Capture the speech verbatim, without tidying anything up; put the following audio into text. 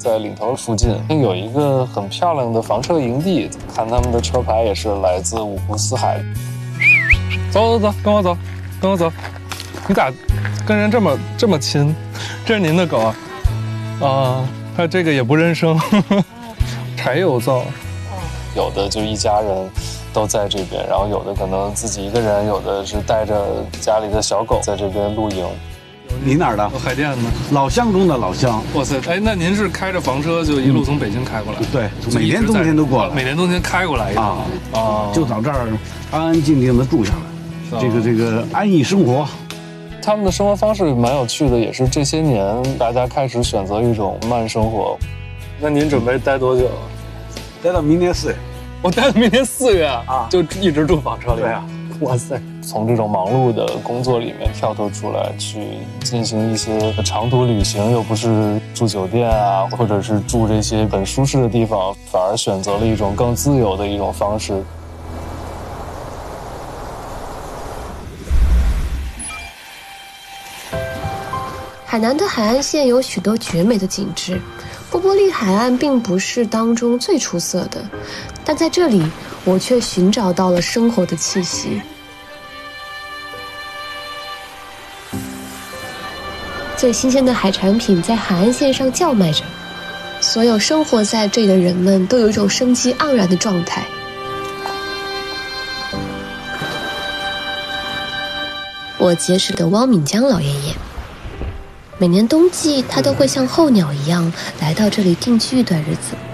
在领头附近有一个很漂亮的房车营地，看他们的车牌也是来自五湖四海。走走走，跟我走，跟我走。你咋跟人这么这么亲？这是您的狗啊？啊，它这个也不认生，呵呵，柴油灶。有的就一家人都在这边，然后有的可能自己一个人，有的是带着家里的小狗在这边露营。 你哪儿的？ 海淀的， 老乡中的老乡。 哇塞，哎，那您是开着房车就一路从北京开过来？ 嗯、对，每年冬天都过来， 每年冬天开过来啊啊， 就到这儿安安静静的住下来，这个这个安逸生活。 他们的生活方式蛮有趣的，也是这些年大家开始选择一种慢生活。那您准备待多久？ 待到明年四月。 我待到明年四月啊，就一直住房车里。 对啊。 哇塞！从这种忙碌的工作里面跳脱出来，去进行一些长途旅行，又不是住酒店啊，或者是住这些很舒适的地方，反而选择了一种更自由的一种方式。 海南的海岸线有许多绝美的景致，波波利海岸并不是当中最出色的，但在这里我却寻找到了生活的气息。最新鲜的海产品在海岸线上叫卖着，所有生活在这里的人们都有一种生机盎然的状态。我结识的汪敏江老爷爷，每年冬季他都会像候鸟一样来到这里定居一段日子。